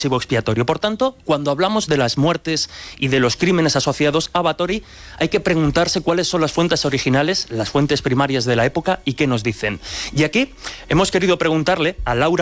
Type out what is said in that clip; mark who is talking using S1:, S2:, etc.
S1: chivo expiatorio. Por tanto, cuando hablamos de las muertes y de los crímenes asociados a Báthory, hay que preguntarse cuáles son las fuentes originales, las fuentes primarias de la época y qué nos dicen. Y aquí hemos querido preguntarle a Laura